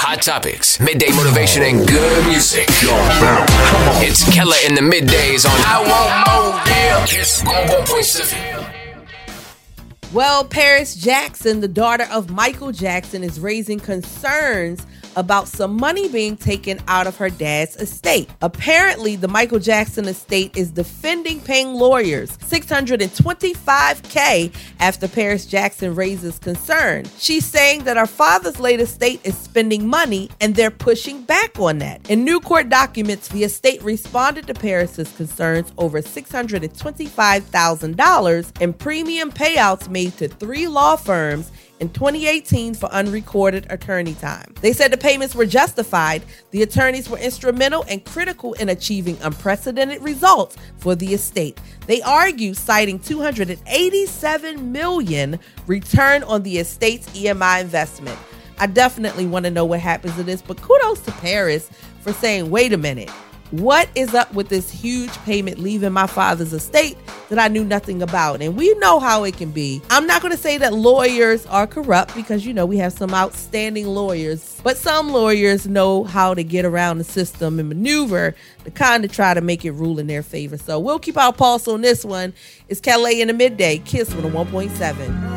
hot topics, midday motivation, and good music. It's Kella in the middays on I Want More, yeah. Kiss 101.7. Well, Paris Jackson, the daughter of Michael Jackson, is raising concerns about some money being taken out of her dad's estate. Apparently, the Michael Jackson estate is defending paying lawyers $625K after Paris Jackson raises concern. She's saying that her father's late estate is spending money and they're pushing back on that. In new court documents, the estate responded to Paris's concerns over $625,000 in premium payouts made to 3 law firms in 2018 for unrecorded attorney time. They said the payments were justified. The attorneys were instrumental and critical in achieving unprecedented results for the estate. They argue, citing $287 million return on the estate's EMI investment. I definitely want to know what happens to this, but kudos to Paris for saying, wait a minute. What is up with this huge payment leaving my father's estate that I knew nothing about? And we know how it can be. I'm not going to say that lawyers are corrupt because, we have some outstanding lawyers. But some lawyers know how to get around the system and maneuver to kind of try to make it rule in their favor. So we'll keep our pulse on this one. It's Kelly in the midday. Kiss with a 1.7.